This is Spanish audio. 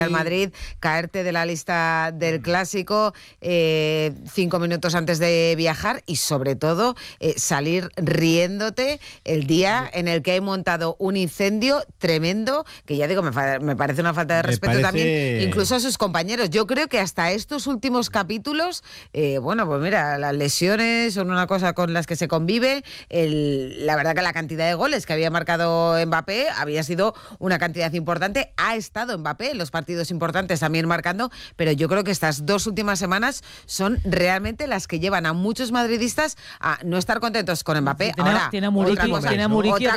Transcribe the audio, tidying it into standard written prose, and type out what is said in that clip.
al Madrid, caerte de la lista del Clásico 5 minutos antes de viajar y sobre todo salir riéndote el día en el que hay montado un incendio tremendo, que ya digo, me parece una falta de respeto también, incluso a sus compañeros. Yo creo que hasta estos últimos capítulos, bueno, pues mira, las lesiones son una cosa con las que se convive, la verdad que la cantidad de goles que había marcado Mbappé había sido una cantidad importante, ha estado Mbappé en los partidos importantes también marcando, pero yo creo que estas 2 últimas semanas son realmente las que llevan a muchos madridistas a no estar contentos con Mbappé. Tiene a Muriqui